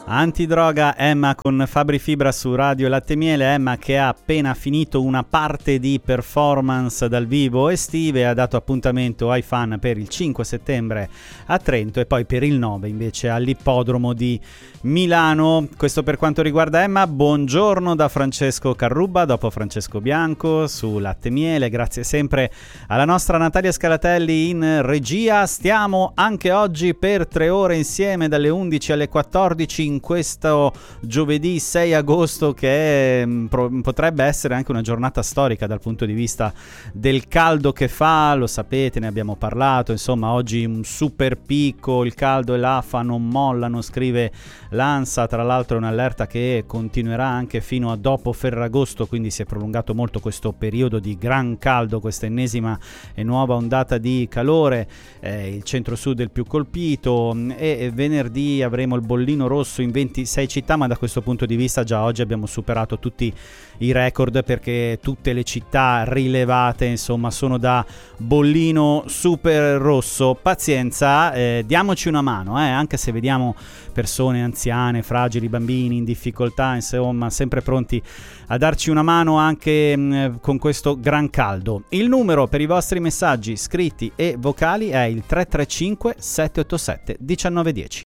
Antidroga, Emma con Fabri Fibra su Radio Latte Miele. Emma che ha appena finito una parte di performance dal vivo estive, ha dato appuntamento ai fan per il 5 settembre a Trento e poi per il 9 invece all'Ippodromo di Milano. Questo per quanto riguarda Emma. Buongiorno da Francesco Carrubba, dopo Francesco Bianco su Latte Miele. Grazie sempre alla nostra Natalia Scalatelli in regia. Stiamo anche oggi per 3 ore insieme dalle 11 alle 14 in questo giovedì 6 agosto che potrebbe essere anche una giornata storica dal punto di vista del caldo che fa, lo sapete, ne abbiamo parlato, insomma oggi un super picco, il caldo e l'AFA non mollano, scrive l'ANSA, tra l'altro è un'allerta che continuerà anche fino a dopo Ferragosto, quindi si è prolungato molto questo periodo di gran caldo, questa ennesima e nuova ondata di calore, il centro-sud è il più colpito e venerdì avremo il bollino rosso in 26 città, ma da questo punto di vista già oggi abbiamo superato tutti i record perché tutte le città rilevate insomma sono da bollino super rosso. Pazienza, diamoci una mano, anche se vediamo persone anziane, fragili, bambini in difficoltà, insomma sempre pronti a darci una mano anche con questo gran caldo. Il numero per i vostri messaggi scritti e vocali è il 335 787 1910.